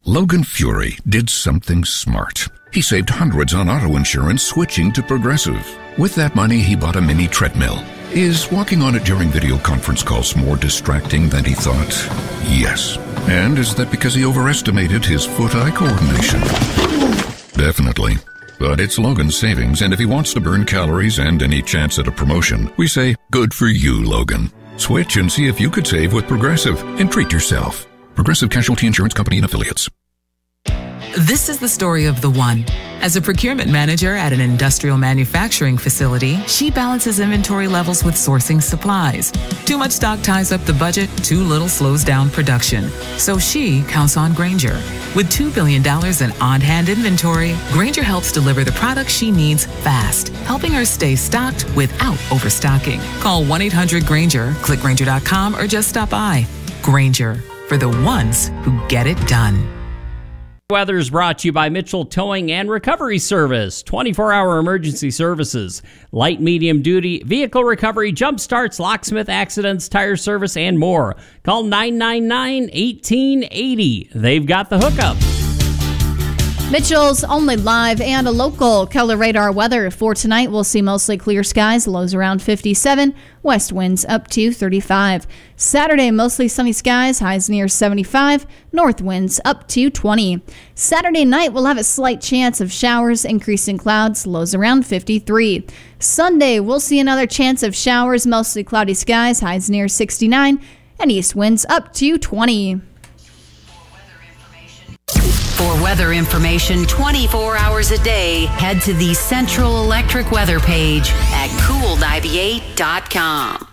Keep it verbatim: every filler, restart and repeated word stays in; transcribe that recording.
Logan Fury did something smart. He saved hundreds on auto insurance switching to Progressive. With that money, he bought a mini treadmill. Is walking on it during video conference calls more distracting than he thought? Yes. And is that because he overestimated his foot-eye coordination? Definitely. But it's Logan's savings, and if he wants to burn calories and any chance at a promotion, we say, good for you, Logan. Switch and see if you could save with Progressive and treat yourself. Progressive Casualty Insurance Company and Affiliates. This is the story of the one. As a procurement manager at an industrial manufacturing facility, she balances inventory levels with sourcing supplies. Too much stock ties up the budget, too little slows down production. So she counts on Grainger. With two billion dollars in on-hand inventory, Grainger helps deliver the products she needs fast, helping her stay stocked without overstocking. Call one eight hundred Grainger, click Grainger dot com, or just stop by. Grainger, for the ones who get it done. Weather is brought to you by Mitchell Towing and Recovery Service. twenty-four hour emergency services, light, medium duty, vehicle recovery, jump starts, locksmith accidents, tire service, and more. Call nine nine nine, one eight eight zero. They've got the hookup. Mitchell's only live and a local Keller radar weather for tonight. We'll see mostly clear skies, lows around fifty-seven, west winds up to thirty-five. Saturday, mostly sunny skies, highs near seventy-five, north winds up to twenty. Saturday night, we'll have a slight chance of showers, increasing clouds, lows around fifty-three. Sunday, we'll see another chance of showers, mostly cloudy skies, highs near sixty-nine, and east winds up to twenty. For weather information twenty-four hours a day, head to the Central Electric weather page at cool ninety-eight dot com.